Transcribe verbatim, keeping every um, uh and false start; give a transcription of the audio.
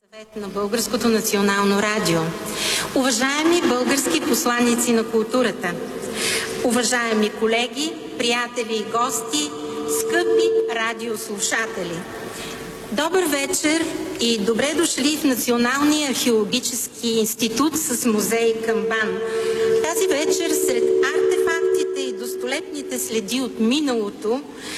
На Българското национално радио. Уважаеми български посланици на културата, уважаеми колеги, приятели и гости, скъпи радиослушатели! Добър вечер и добре дошли в Националния археологически институт с музей Камбан. Тази вечер сред артефактите и достолепните следи от миналото